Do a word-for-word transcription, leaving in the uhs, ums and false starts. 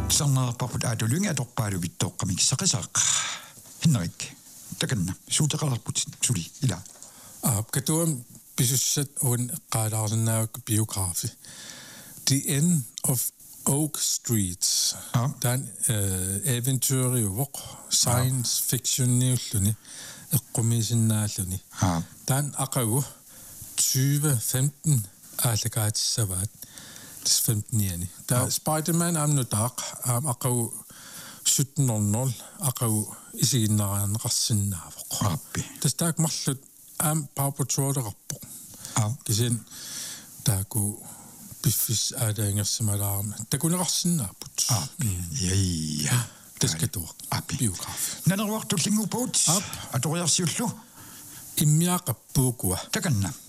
Sarnerparput aatulunga atorpaalu vittoqqamiksaqisaq. Hinnerik. Takanna. Suuteqalarput suli ila. Ah, katuam bisussat un qaalaarnaak biografi. The End of Oak Street. Ja. Dan eventyriuvoq science fictioniulluni eqqumisinnaalluni. Ja. Dan aqagu tyve femten aallakaatissavaat tis femten-iani. Da Spider-Man am nudaq am aqagu sytten hundrede aqagu isiginnaraanaqarsinnaavoq. Rappi. Tastaak marlut am Paw Patrol-erarpoq. Ja. Kisen taaku biffis aadaangersimalaarma takuneqarsinnaaput. Rappi. Ja. Taskatuaq. Appi. Biografi. Nanerwartullingupuut. Ap. Atoriarsiullu. Immiaqappuukua. Takanna.